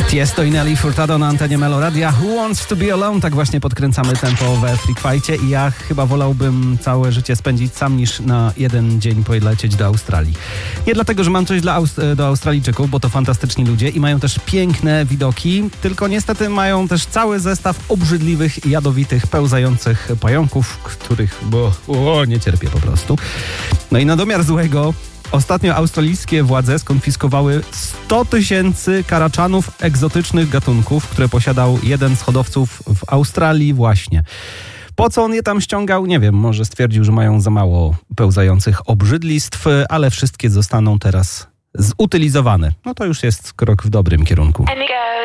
Tiesto i Nelly Furtado na antenie Meloradia. Who wants to be alone? Tak właśnie podkręcamy tempo we Freak Fight'cie i ja chyba wolałbym całe życie spędzić sam niż na jeden dzień polecieć do Australii. Nie dlatego, że mam coś do Australijczyków, bo to fantastyczni ludzie i mają też piękne widoki, tylko niestety mają też cały zestaw obrzydliwych i jadowitych, pełzających pająków, których nie cierpię po prostu. No i na domiar złego ostatnio australijskie władze skonfiskowały 100 000 karaczanów egzotycznych gatunków, które posiadał jeden z hodowców w Australii właśnie. Po co on je tam ściągał? Nie wiem, może stwierdził, że mają za mało pełzających obrzydlistw, ale wszystkie zostaną teraz zutylizowane. No to już jest krok w dobrym kierunku.